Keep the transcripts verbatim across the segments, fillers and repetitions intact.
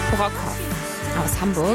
Brockhoff aus Hamburg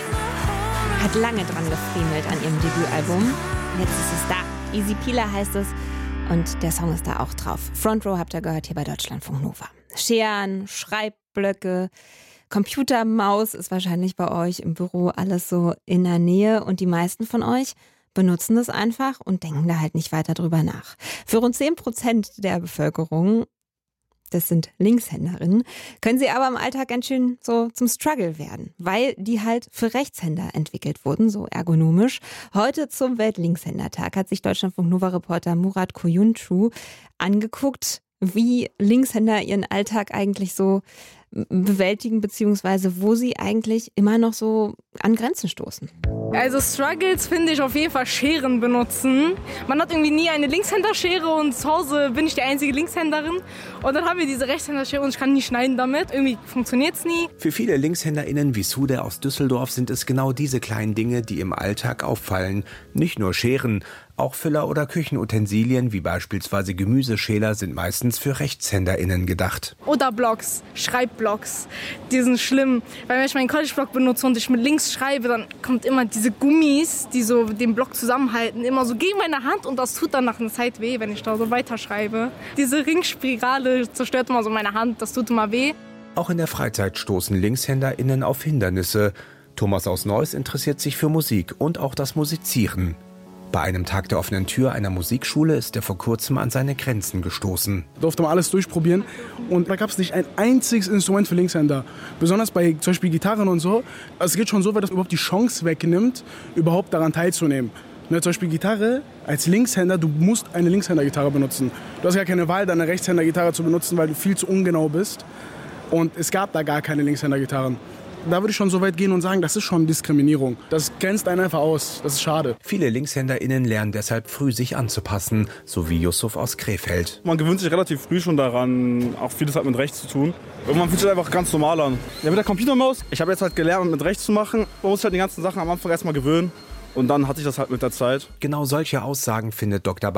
hat lange dran gefriemelt an ihrem Debütalbum. Jetzt ist es da. Easy Peeler heißt es und der Song ist da auch drauf. Front Row habt ihr gehört hier bei Deutschlandfunk Nova. Scheren, Schreibblöcke, Computermaus ist wahrscheinlich bei euch im Büro alles so in der Nähe und die meisten von euch benutzen das einfach und denken da halt nicht weiter drüber nach. Für rund zehn Prozent der Bevölkerung, das sind Linkshänderinnen, können sie aber im Alltag ganz schön so zum Struggle werden, weil die halt für Rechtshänder entwickelt wurden, so ergonomisch. Heute zum Weltlinkshändertag hat sich Deutschlandfunk-Nova-Reporter Murat Koyuncu angeguckt, wie Linkshänder ihren Alltag eigentlich so bewältigen, beziehungsweise wo sie eigentlich immer noch so an Grenzen stoßen. Also Struggles finde ich auf jeden Fall Scheren benutzen. Man hat irgendwie nie eine Linkshänderschere und zu Hause bin ich die einzige Linkshänderin. Und dann haben wir diese Rechtshänderschere und ich kann nie schneiden damit. Irgendwie funktioniert es nie. Für viele LinkshänderInnen wie Sude aus Düsseldorf sind es genau diese kleinen Dinge, die im Alltag auffallen. Nicht nur Scheren, auch Füller oder Küchenutensilien wie beispielsweise Gemüseschäler sind meistens für RechtshänderInnen gedacht. Oder Blocks, Schreibblocks, die sind schlimm. Weil wenn ich meinen College-Block benutze und ich mit links schreibe, dann kommt immer diese Gummis, die so den Block zusammenhalten, immer so gegen meine Hand und das tut dann nach einer Zeit weh, wenn ich da so weiterschreibe. Diese Ringspirale zerstört immer so meine Hand, das tut immer weh. Auch in der Freizeit stoßen LinkshänderInnen auf Hindernisse. Thomas aus Neuss interessiert sich für Musik und auch das Musizieren. Bei einem Tag der offenen Tür einer Musikschule ist er vor kurzem an seine Grenzen gestoßen. Ich durfte mal alles durchprobieren und da gab es nicht ein einziges Instrument für Linkshänder. Besonders bei zum Beispiel Gitarren und so. Es geht schon so weit, dass man überhaupt die Chance wegnimmt, überhaupt daran teilzunehmen. Ne, zum Beispiel Gitarre, als Linkshänder, du musst eine Linkshändergitarre benutzen. Du hast ja keine Wahl, deine Rechtshändergitarre zu benutzen, weil du viel zu ungenau bist. Und es gab da gar keine Linkshändergitarren. Da würde ich schon so weit gehen und sagen, das ist schon Diskriminierung. Das grenzt einen einfach aus. Das ist schade. Viele LinkshänderInnen lernen deshalb früh, sich anzupassen, so wie Yusuf aus Krefeld. Man gewöhnt sich relativ früh schon daran, auch vieles hat mit rechts zu tun. Irgendwann fühlt sich einfach ganz normal an. Ja, mit der Computermaus, ich habe jetzt halt gelernt, mit rechts zu machen. Man muss halt die ganzen Sachen am Anfang erstmal gewöhnen und dann hat sich das halt mit der Zeit. Genau solche Aussagen findet Doktor